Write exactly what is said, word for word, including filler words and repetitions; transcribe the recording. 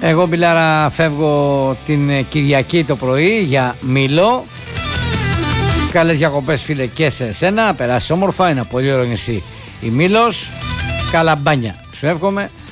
Εγώ Μπιλάρα φεύγω την Κυριακή το πρωί για Μήλο. Καλές διακοπές φίλε και σε εσένα. Περάσεις όμορφα, είναι πολύ ωραίο νησί η Μήλος. Καλαμπάνια σου εύχομαι.